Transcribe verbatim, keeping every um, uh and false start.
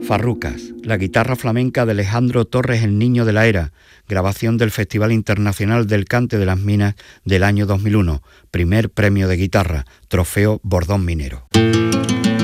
Farrucas, la guitarra flamenca de Alejandro Torres el Niño de la Era, grabación del Festival Internacional del Cante de las Minas del año dos mil uno, primer premio de guitarra, trofeo Bordón Minero.